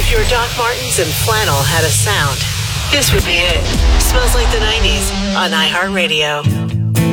If your Doc Martens and flannel had a sound, this would be it. Smells like the 90s on iHeartRadio.